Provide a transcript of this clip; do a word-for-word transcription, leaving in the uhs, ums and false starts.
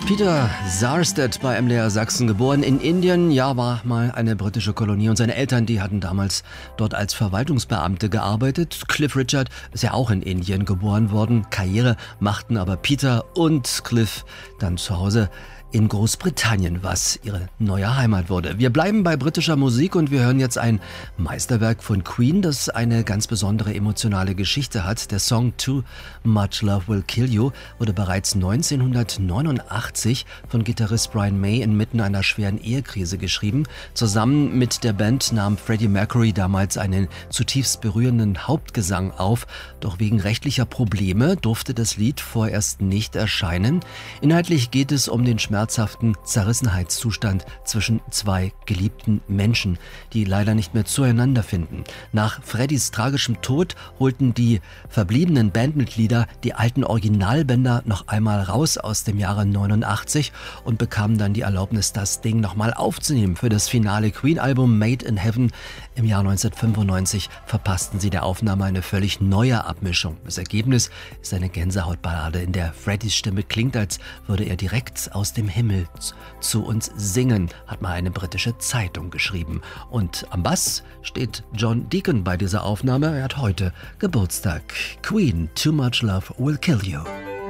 Peter Sarstedt bei Emleer, Sachsen, geboren in Indien. Ja, war mal eine britische Kolonie und seine Eltern, die hatten damals dort als Verwaltungsbeamte gearbeitet. Cliff Richard ist ja auch in Indien geboren worden. Karriere machten aber Peter und Cliff dann zu Hause in Großbritannien, was ihre neue Heimat wurde. Wir bleiben bei britischer Musik und wir hören jetzt ein Meisterwerk von Queen, das eine ganz besondere emotionale Geschichte hat. Der Song Too Much Love Will Kill You wurde bereits neunzehnhundertneunundachtzig von Gitarrist Brian May inmitten einer schweren Ehekrise geschrieben. Zusammen mit der Band nahm Freddie Mercury damals einen zutiefst berührenden Hauptgesang auf, doch wegen rechtlicher Probleme durfte das Lied vorerst nicht erscheinen. Inhaltlich geht es um den Schmerz Zerrissenheitszustand zwischen zwei geliebten Menschen, die leider nicht mehr zueinander finden. Nach Freddys tragischem Tod holten die verbliebenen Bandmitglieder die alten Originalbänder noch einmal raus aus dem Jahre neunundachtzig und bekamen dann die Erlaubnis, das Ding nochmal aufzunehmen. Für das finale Queen-Album Made in Heaven im Jahr neunzehnhundertfünfundneunzig verpassten sie der Aufnahme eine völlig neue Abmischung. Das Ergebnis ist eine Gänsehautballade, in der Freddys Stimme klingt, als würde er direkt aus dem Himmel zu uns singen, hat mal eine britische Zeitung geschrieben. Und am Bass steht John Deacon bei dieser Aufnahme. Er hat heute Geburtstag. Queen, Too Much Love Will Kill You.